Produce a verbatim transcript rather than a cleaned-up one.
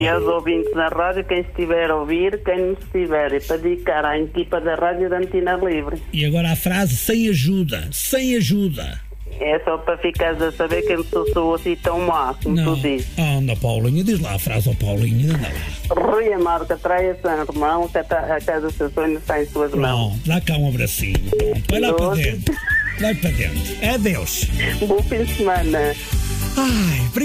E aos ouvintes da rádio, quem estiver a ouvir, quem não estiver, é para dedicar à equipa da rádio da Antena Livre. E agora a frase sem ajuda, sem ajuda. É só para ficares a saber que eu não sou assim tão má, como Não. tu dizes. Anda, Paulinha, diz lá a frase ao Paulinho, anda lá. Rui Amaro Catraia, São Romão, que a ta- a casa dos seus sonhos está em suas mãos. Não, dá cá um abracinho. Pronto, vai lá para Doce. dentro. Vai para dentro. Adeus. Bom fim de semana. Ai,